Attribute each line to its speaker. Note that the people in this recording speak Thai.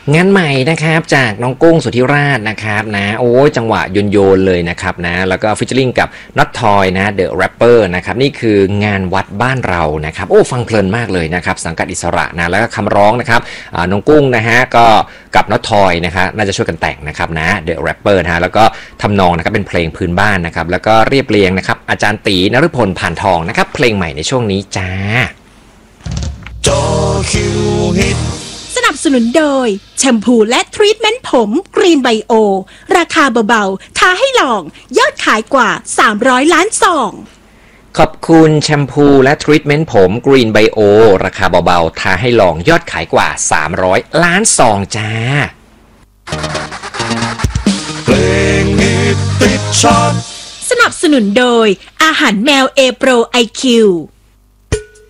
Speaker 1: งานใหม่นะครับจากน้องกุ้งสุทธิราชนะครับนะโอ้ยจังหวะโยนเลยนะครับนะแล้วก็ฟิชเชอริงกับน็อตทอยนะเดอะแรปเปอร์นะครับนี่คืองานวัดบ้านเรานะครับโอ้ฟังเพลินมากเลยนะครับสังกัดอิสระนะแล้วก็คำร้องนะครับน้องกุ้งนะฮะก็กับน็อตทอยนะครับน่าจะช่วยกันแต่งนะครับนะเดอะแรปเปอร์นะฮะแล้วก็ทำนองนะครับเป็นเพลงพื้นบ้านนะครับแล้วก็เรียบเรียงนะครับอาจารย์ตีนฤพลผ่านทองนะครับเพลงใหม่ในช่วงนี้จ้า
Speaker 2: จอคิวฮิต
Speaker 3: สนับสนุนโดยแชมพูและทรีทเมนต์ผมกรีนไบโอราคาเบาๆท้าให้ลองยอดขายกว่า300ล้านซอง
Speaker 1: ขอบคุณแชมพูและทรีทเมนต์ผมกรีนไบโอราคาเบาๆท้าให้ลองยอดขายกว่า300ล้านซองจ้า
Speaker 2: เพลงฮิตติดชาร์ต
Speaker 3: สนับสนุนโดยอาหารแมวเอโปรไอคิว